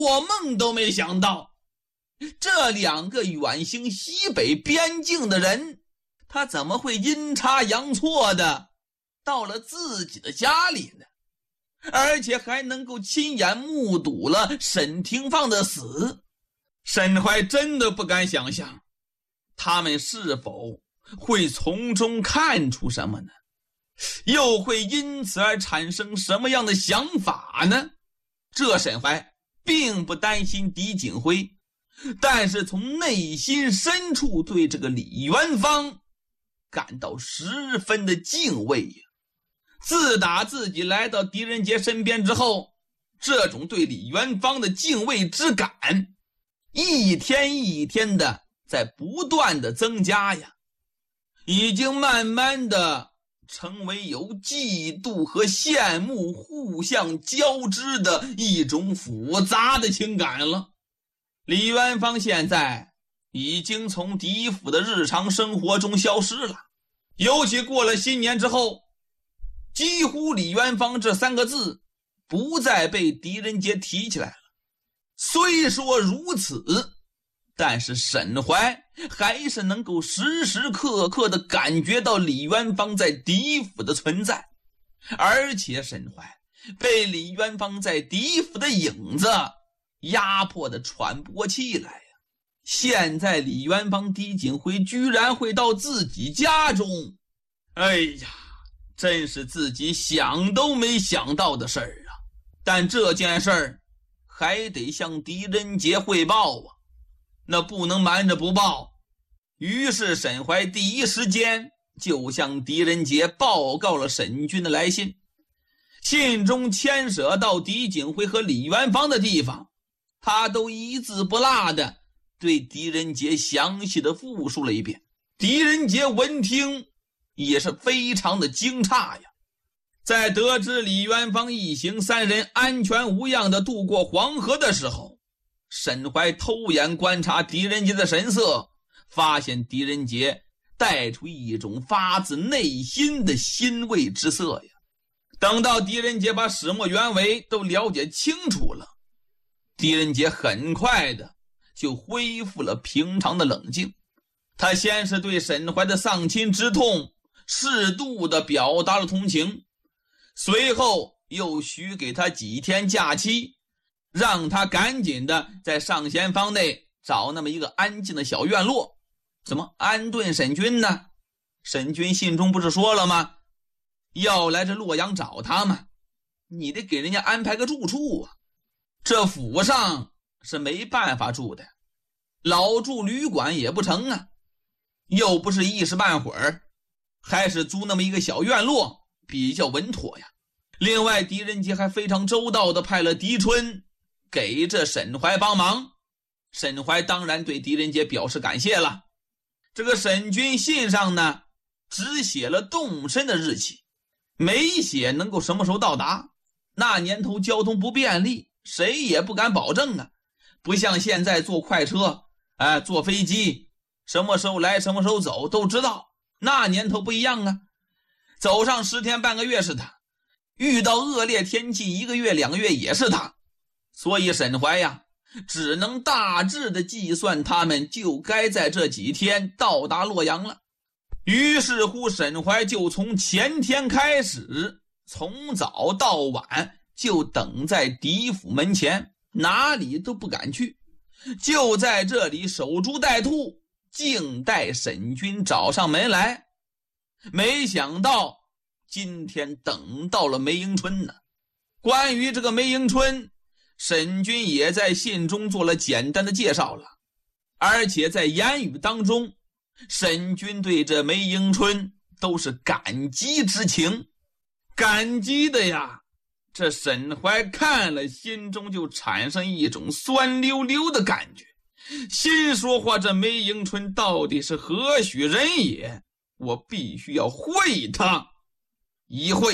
我梦都没想到，这2个远行西北边境的人，他怎么会阴差阳错的到了自己的家里呢？而且还能够亲眼目睹了沈廷芳的死。沈怀真的不敢想象，他们是否会从中看出什么呢？又会因此而产生什么样的想法呢？这沈怀并不担心狄景辉，但是从内心深处对这个李元芳感到十分的敬畏呀。自打自己来到狄仁杰身边之后，这种对李元芳的敬畏之感一天一天的在不断的增加呀，已经慢慢的成为由嫉妒和羡慕互相交织的一种复杂的情感了。李元芳现在已经从狄府的日常生活中消失了，尤其过了新年之后，几乎李元芳这3个字不再被狄仁杰提起来了。虽说如此，但是沈怀还是能够时时刻刻地感觉到李元芳在狄府的存在，而且沈怀被李元芳在狄府的影子压迫得喘不过气来呀。现在李元芳、狄景辉居然会到自己家中，哎呀，真是自己想都没想到的事儿啊！但这件事儿还得向狄仁杰汇报啊，那不能瞒着不报。于是沈怀第一时间就向狄仁杰报告了沈军的来信，信中牵涉到狄景辉和李元芳的地方，他都一字不落的对狄仁杰详细的复述了一遍。狄仁杰闻听也是非常的惊诧呀。在得知李元芳一行3人安全无恙的渡过黄河的时候，沈怀偷眼观察狄仁杰的神色，发现狄仁杰带出一种发自内心的欣慰之色呀。等到狄仁杰把始末原委都了解清楚了，狄仁杰很快的就恢复了平常的冷静。他先是对沈怀的丧亲之痛适度的表达了同情，随后又许给他几天假期，让他赶紧的在上贤坊内找那么一个安静的小院落，怎么安顿沈军呢？沈军信中不是说了吗？要来这洛阳找他吗？你得给人家安排个住处啊。这府上是没办法住的，老住旅馆也不成啊，又不是一时半会儿，还是租那么一个小院落比较稳妥呀。另外狄仁杰还非常周到的派了狄春给这沈怀帮忙，沈怀当然对狄仁杰表示感谢了。这个沈军信上呢只写了动身的日期，没写能够什么时候到达。那年头交通不便利，谁也不敢保证啊，不像现在坐快车坐飞机，什么时候来什么时候走都知道。那年头不一样啊，走上10天半个月是他，遇到恶劣天气1个月2个月也是他。所以沈怀呀只能大致的计算他们就该在这几天到达洛阳了。于是乎沈怀就从前天开始，从早到晚就等在狄府门前，哪里都不敢去，就在这里守株待兔，静待沈军找上门来。没想到今天等到了梅迎春呢。关于这个梅迎春，沈军也在信中做了简单的介绍了，而且在言语当中，沈军对这梅迎春都是感激之情。感激的呀，这沈怀看了心中就产生一种酸溜溜的感觉，心说话这梅迎春到底是何许人也，我必须要会他一会。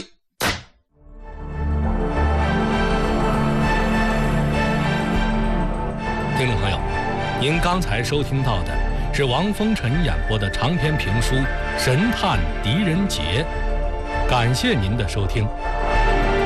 听众朋友，您刚才收听到的是王风尘演播的长篇评书《神探狄仁杰》，感谢您的收听。